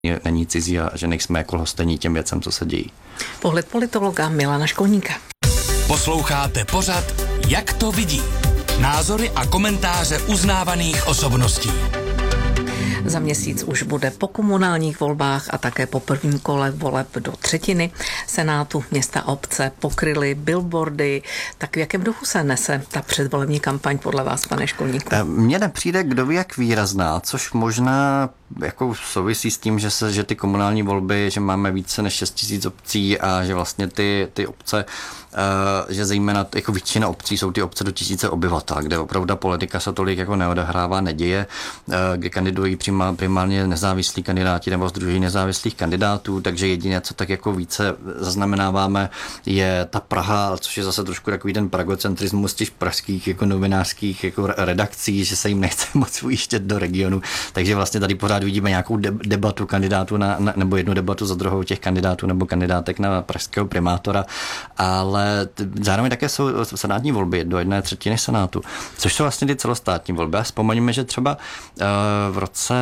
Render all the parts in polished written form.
není cizí a že nejsme jako lhostejní těm věcem, co se dějí. Pohled politologa Milana Školníka. Posloucháte pořad Jak to vidí? Názory a komentáře uznávaných osobností. Za měsíc už bude po komunálních volbách a také po prvním kole voleb do třetiny Senátu. Města a obce pokryly billboardy. Tak v jakém duchu se nese ta předvolební kampaň podle vás, pane Školníku? Mně nepřijde, kdo ví, jak výrazná, což možná jako souvisí s tím, že ty komunální volby, že máme více než 6 000 obcí a že vlastně ty obce, že zejména jako většina obcí jsou ty obce do 1000 obyvatel, kde opravdu ta politika se tolik jako neodehrává, neděje, kde kandidují primárně nezávislí kandidáti nebo sdružení nezávislých kandidátů, takže jediné, co tak jako více zaznamenáváme, je ta Praha, což je zase trošku takový ten pragocentrismus těch pražských jako novinářských jako redakcí, že se jim nechce moc ujíždět do regionu, takže vlastně tady pořád vidíme nějakou debatu kandidátů nebo jednu debatu za druhou těch kandidátů nebo kandidátek na pražského primátora, ale zároveň také jsou senátní volby do 1/3 Senátu, což jsou vlastně ty celostátní volby. A vzpomeňme, že třeba v roce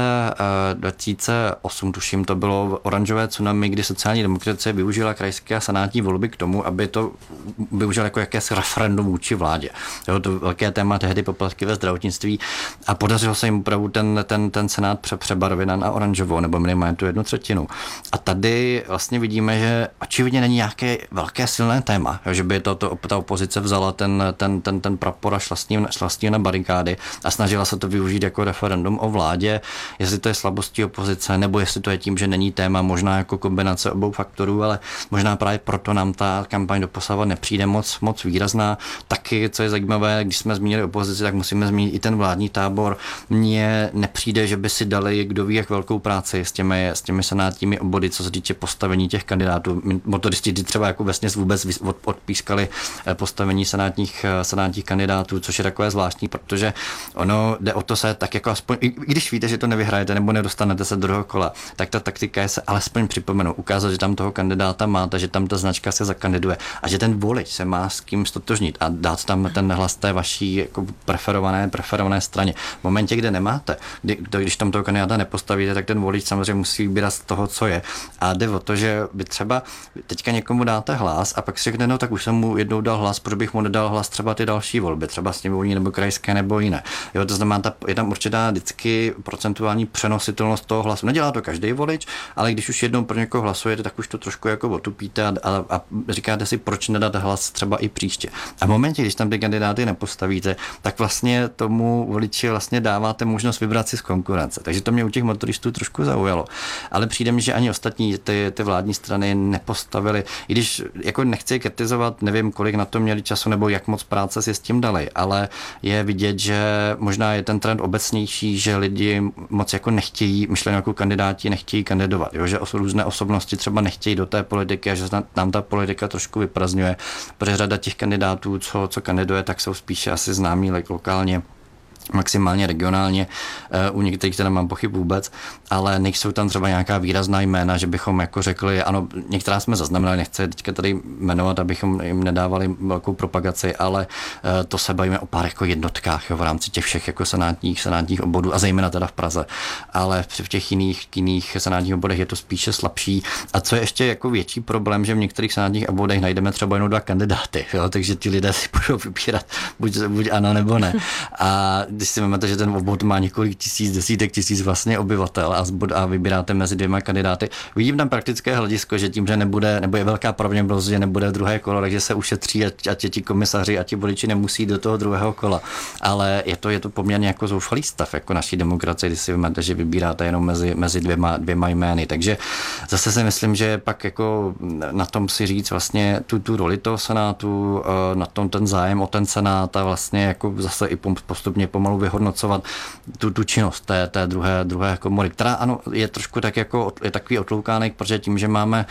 2008, tuším, to bylo oranžové tsunami, kdy sociální demokracie využila krajské a senátní volby k tomu, aby to využila jako jakési referendum vůči vládě. Jo, to velké téma tehdy poplatky ve zdravotnictví a podařilo se jim opravdu ten senát přebarvit na oranžovou, nebo minimálně tu 1/3. A tady vlastně vidíme, že očividně není nějaké velké silné téma, jo, že by ta opozice vzala ten prapor a šla s tím na barikády a snažila se to využít jako referendum o vládě, jestli to je slabostí opozice, nebo jestli to je tím, že není téma, možná jako kombinace obou faktorů, ale možná právě proto nám ta kampaň doposavad nepřijde moc výrazná. Taky, co je zajímavé, když jsme zmínili opozici, tak musíme zmínit i ten vládní tábor. Mně nepřijde, že by si dali, kdo ví, jak velkou práci s těmi senátními obvody, co se týče postavení těch kandidátů. Motoristi třeba jako vesměs vůbec odpískali postavení senátních kandidátů, což je takové zvláštní, protože ono jde o to se tak jako aspoň, i když víte, že to nevyhrajete nebo nedostanete se do druhého kola, tak ta taktika je se alespoň připomenout, ukázat, že tam toho kandidáta máte, že tam ta značka se zakandiduje a že ten volič se má s kým stotožnit a dát tam ten hlas té vaší jako preferované straně. V momentě, kde nemáte, když tam toho kandidáta nepostavíte, tak ten volič samozřejmě musí vybírat z toho, co je. A jde o to, že vy třeba teďka někomu dáte hlas a pak si řekne, no tak už jsem mu jednou dal hlas, proč bych mu nedal hlas třeba ty další volby, třeba sněmovní nebo krajské nebo jiné. Jo, to znamená, je tam určitá vždycky procentuální přenositelnost toho hlasu. Nedělá to každý volič, ale když už jednou pro někoho hlasujete, tak už to trošku jako otupíte a říkáte si, proč nedat hlas třeba i příště. A v momentě, když tam ty kandidáty nepostavíte, tak vlastně tomu voliči vlastně dáváte možnost vybrat si z konkurence. Takže to mě u těch motoristů trošku zaujalo. Ale přijde mi, že ani ostatní ty vládní strany nepostavili, i když jako nechci kritizovat, nevím, kolik na to měli času nebo jak moc práce si s tím dali, ale je vidět, že možná je ten trend obecnější, že lidi moc jako nechtějí, myšleno jako kandidáti nechtějí kandidovat, jo? Že různé osobnosti třeba nechtějí do té politiky a že nám ta politika trošku vyprazňuje, protože řada těch kandidátů, co kandiduje, tak jsou spíše asi známí lokálně, maximálně regionálně, u některých teda mám pochyb vůbec, ale nejsou tam třeba nějaká výrazná jména, že bychom jako řekli, ano, některá jsme zaznamenali, nechci teďka tady jmenovat, abychom jim nedávali velkou propagaci, ale to se bavíme o pár jako jednotkách, jo, v rámci těch všech jako senátních obvodů a zejména teda v Praze, ale v těch jiných senátních obvodech je to spíše slabší. A co je ještě jako větší problém, že v některých senátních obvodech najdeme třeba jenom 2 kandidáty, jo, takže ti lidé si budou vybírat buď ano nebo ne. A když si vezmete, že ten obvod má několik desítek tisíc vlastně obyvatel a vybíráte mezi 2 kandidáty, vidím tam praktické hledisko, že tím, že nebude, nebo je velká pravděpodobnost, že nebude druhé kolo, takže se ušetří a ti komisaři a ti voliči nemusí do toho druhého kola. Ale je to poměrně jako zoufalý stav jako naší demokracie, když si vezmete, že vybíráte jenom mezi dvěma jmény. Takže zase si myslím, že pak jako na tom si říct vlastně tu roli toho senátu, na tom ten zájem o ten senát a vlastně jako zase i postupně pomalu vyhodnocovat tu činnost té druhé komory, která ano, je trošku tak jako je takový otloukánek, protože tím, že máme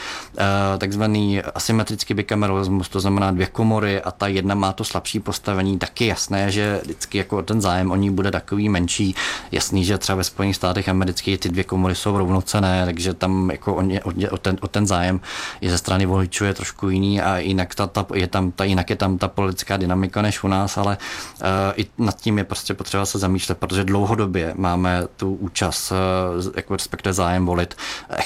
takzvaný asymetrický bikameralismus, to znamená 2 komory a ta jedna má to slabší postavení, tak je jasné, že vždycky jako ten zájem o ní bude takový menší. Jasný, že třeba ve Spojených státech amerických ty 2 komory jsou rovnocenné, takže tam jako o ten zájem je ze strany voličů je trošku jiný a jinak je tam ta politická dynamika než u nás, ale i nad tím je prostě potřeba se zamýšlet, protože dlouhodobě máme tu účast, jako respektive zájem volit